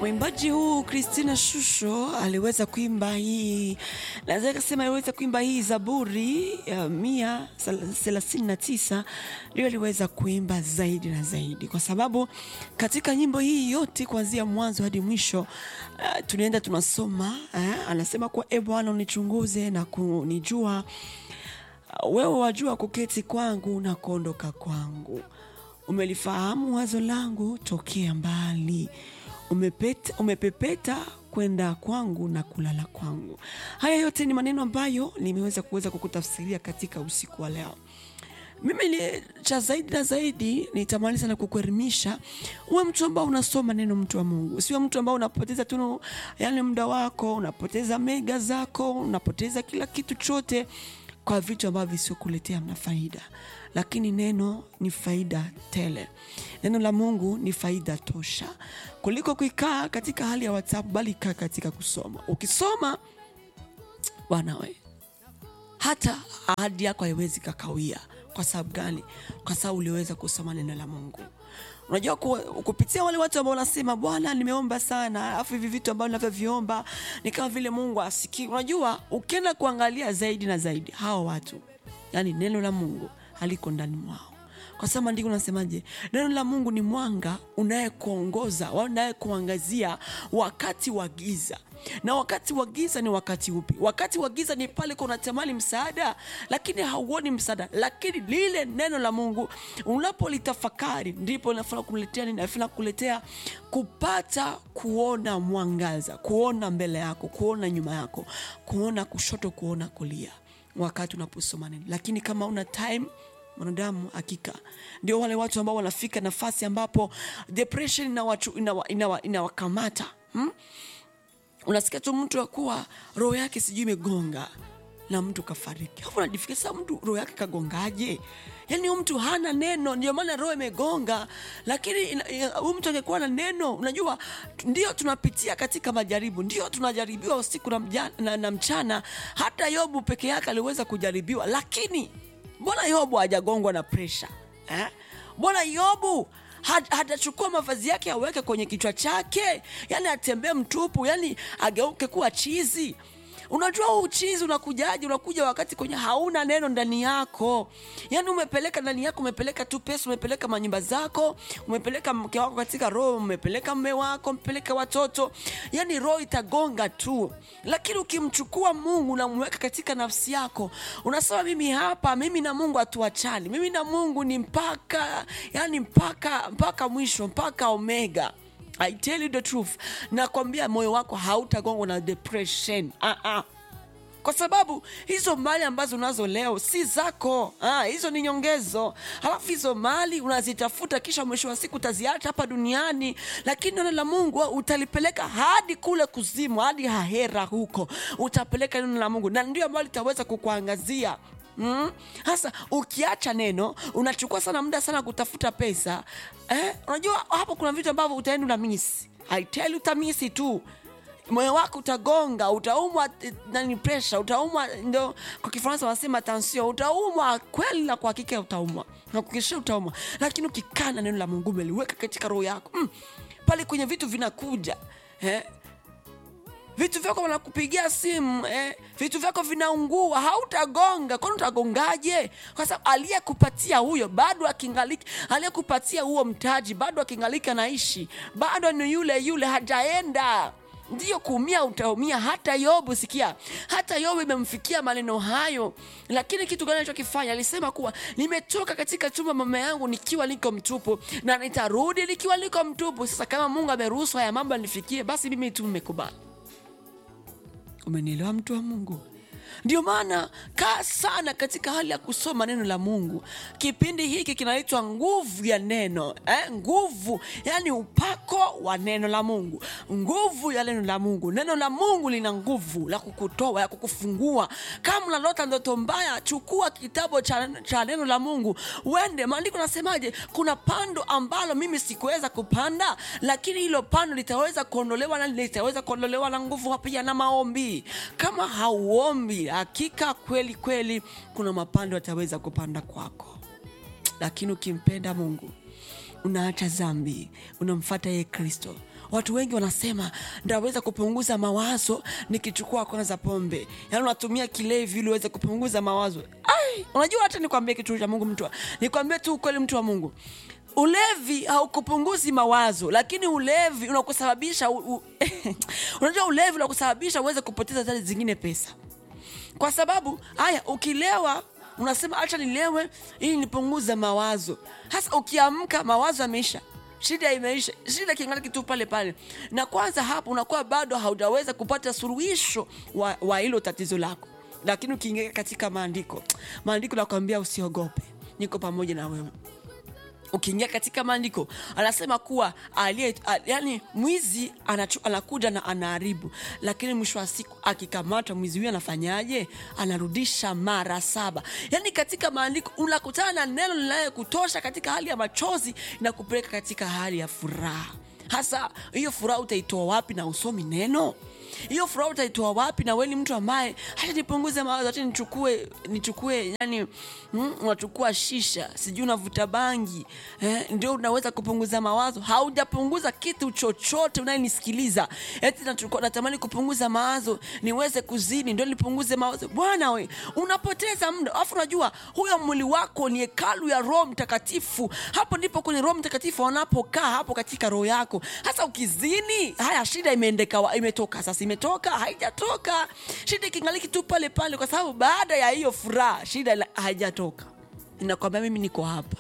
Mwimbaji huu Christina Shusho aliweza kuimba hii, naweza kusema aliweza kuimba hii Zaburi ya 139, ndio aliweza kuimba zaidi na zaidi, kwa sababu katika nyimbo hii yote kuanzia mwanzo hadi mwisho tunaenda tunasoma anasema kwa Bwana unichunguze na kunijua, wewe wajua kuketi kwangu na kuondoka kwangu, umelifahamu wazo langu tokea mbali, umepepeta kwenda kwangu na kulala kwangu. Haya yote ni maneno ambayo nimeweza kukutafsiria katika usiku wa leo. Mimi ni cha zaidi na zaidi nitamani sana kukuelimisha uwe mtu ambao unasoma neno, mtu wa Mungu. Usiwe mtu ambao unapoteza tu muda wako, unapoteza mega zako, unapoteza kila kitu chote kwa vitu ambavyo visiokuletea faida. Lakini neno ni faida tele. Neno la Mungu ni faida tosha. Kuliko kuikaa katika hali ya WhatsApp, bali kaa katika kusoma. Ukisoma bwana we, hata ahadi yako haiwezi kakawia. Kwa sababu gani? Kwa sababu uliweza kusoma neno la Mungu. Unajua kupitia wale watu ambao wanasema Bwana nimeomba sana, afu hivi vitu ambavyo ninavyoviomba ni kama vile Mungu asikii. Unajua ukienda kuangalia zaidi na zaidi, hao watu, yani neno la Mungu haliko ndani mwao. Kwa sababu maandiko yanasemaje? Neno la Mungu ni mwanga unayekuongoza, unayekuangazia wakati wa giza. Na wakati wa giza ni wakati upi? Wakati wa giza ni pale kuna unatamani msaada lakini hauoni msaada. Lakini lile neno la Mungu unapolitafakari ndipo linafanya kuletea nini? Linafanya kuletea kupata kuona mwangaza, kuona mbele yako, kuona nyuma yako, kuona kushoto, kuona kulia wakati unaposoma neno. Lakini kama una time, mwanadamu hakika ndio wale watu ambao wanafika nafasi ambapo depression inawakamata. Unasikia tu mtu akuwa roho yake sijui imegonga na mtu kafariki. Hapo unajifikiria sasa mtu roho yake kagongaje? Yaani mtu hana neno ndio maana roho imegonga. Lakini mtu angekuwa na neno, unajua ndio tunapitia katika majaribu, ndio tunajaribiwa usiku na mchana. Hata Yobu peke yake aliweza kujaribiwa, lakini mbona Yobu hajagongwa na pressure? Mbona Yobu hatachukua mavazi yake aweke kwenye kichwa chake, yani atembee mtupu, yani ageuke kuwa chizi? Unajua uchizi unakujaje? Unakuja wakati kwenye hauna neno ndani yako. Yani umepeleka ndani yako, umepeleka tu pesa, umepeleka manyumba zako, umepeleka mke wako katika roho, umepeleka mume wako, umepeleka watoto. Yani roho itagonga tu. Lakini ukimchukua Mungu na umweka katika nafsi yako, unasema mimi hapa, mimi na Mungu hatuachani. Mimi na Mungu ni mpaka mwisho, mpaka omega. I tell you the truth. Nakwambia moyo wako hautagongwa na depression. Kwa sababu hizo mali ambazo unazo leo si zako. Hizo ni nyongezo. Halafu hizo mali unazitafuta kisha mwisho wa siku utaziacha hapa duniani. Lakini neno la Mungu utalipeleka hadi kule kuzimu, hadi hahera huko. Utapeleka neno la Mungu na ndio ambalo litaweza kukuangazia. Hasa ukiacha neno, unachukua sana muda sana kutafuta pesa. Unajua hapo kuna vitu ambavyo utaenda na miss. I tell you utamisi tu. Moyo wako utagonga, utaumwa na pressure, utaumwa, ndio kwa Kifaransa wanasema tension, utaumwa kweli na kwa hakika utaumwa. Na kukisha utaumwa. Lakini ukikaa na neno la Mungu umeliweka katika roho yako, pale kwenye vitu vinakuja. Vitu vyako wanakupigia simu, vitu vyako vinaungua, hautagonga. Kwani utagongaje? Kwa sababu aliyekupatia huyo bado akingaliki, aliyekupatia huo mtaji bado akingaliki anaishi, bado ni yule hajaenda. Ndio kuumia utaumia. Hata Yobu, sikia, hata Yobu imemfikia maneno hayo. Lakini kitu gani alichokifanya? Alisema kuwa nimetoka katika tumbo mama yangu nikiwa niko mtupu na nitarudi nikiwa niko mtupu. Sasa kama Mungu ameruhusu haya mambo yanifikie, basi mimi tu nimekubali. Umenielewa mtu wa Mungu? Ndio maana kaa sana katika hali ya kusoma neno la Mungu. Kipindi hiki kinaitwa nguvu ya neno. Nguvu, yani upako wa neno la Mungu. Nguvu ya neno la Mungu. Neno la Mungu lina nguvu la kukutoa, ya kukufungua. Kama unalota ndoto mbaya, chukua kitabu cha neno la Mungu. Uende, maandiko yanasemaje? Kuna pando ambalo mimi sikuweza kupanda, lakini hilo pando litaweza kuondolewa na nguvu pia na maombi. Kama hauombi, hakika kweli kuna mapando yataweza kupanda kwako. Lakini ukimpenda Mungu, unaacha dhambi, unamfuata yeye Kristo, watu wengi wanasema ndaweza kupunguza mawazo nikichukua kwanza pombe. Yaani unatumia kilevi ili uweze kupunguza mawazo. Unajua hata nikwambie kitu cha Mungu nikwambie tu kweli mtu wa Mungu. Ulevi haukupunguzi mawazo, lakini ulevi unakusababisha unajua ulevi unakusababisha uweze kupoteza zile zingine pesa. Kwa sababu ukilewa unasema acha nilewe ili nipunguze mawazo. Hasa ukiamka mawazo yameisha. Shida imeisha. Shida kingali kitu pale pale. Na kwanza hapo unakuwa bado haujaweza kupata suluhisho wa hilo tatizo lako. Lakini ukiingia katika maandiko nakwambia usiogope. Niko pamoja na wewe. Ukiingia katika maandiko anasema kuwa yani mwizi anakuja na anaharibu, lakini mwisho wa siku akikamata mwizi huyo anafanyaje? Anarudisha mara 7. Yani katika maandiko unakutana na neno linalokutosha katika hali ya machozi na kupeleka katika hali ya furaha. Hasa hiyo furaha utaitoa wapi na usomi neno? Hiyo furaha utaitoa wapi na wewe ni mtu ambaye hata nipunguze mawazo, hata nichukue yani unachukua shisha, sijui unavuta bangi, ndio unaweza kupunguza mawazo? Haujapunguza kitu chochote unayenisikiliza. Eti natamani kupunguza mawazo niweze kuzini ndio nipunguze mawazo. Bwana we, unapoteza muda. Alafu unajua huyo mwili wako ni hekalu ya Roho Mtakatifu. Hapo ndipo kwenye Roho Mtakatifu wanapokaa hapo katika roho yako. Hasa ukizini, shida imetoka. Sasa imetoka, haijatoka. Shida kingaliki tu pale pale kwa sababu baada ya hiyo furaha shida haijatoka. Ninakwambia mimi niko hapa.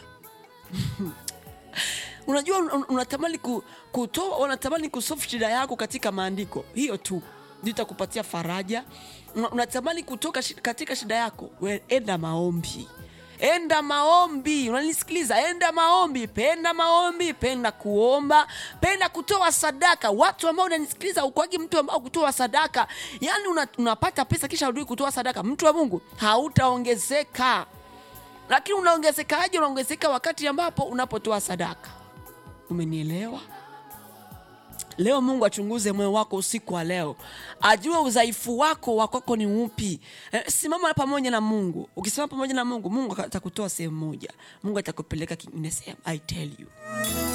Unajua unatamani unatamani kusolve shida yako katika maandiko. Hiyo tu ndio itakupatia faraja. Unatamani kutoka katika shida yako, enda maombi. Enda maombi. Unanisikiliza? Enda maombi. Penda kuomba, penda kutoa sadaka. Watu ambao unanisikiliza ukwagi mtu ambao kutoa sadaka. Yaani unapata pesa kisha urudi kutoa sadaka. Mtu wa Mungu, hautaongezeka. Lakini unaongezekaje? Unaongezeka wakati ambapo unapotoa sadaka. Umenielewa? Leo Mungu achunguze moyo wako usiku wa leo. Ajue udhaifu wako ni upi. Simama pamoja na Mungu. Ukisimama pamoja na Mungu, Mungu atakutoa sehemu moja. Mungu atakupeleka kingine sehemu. I tell you.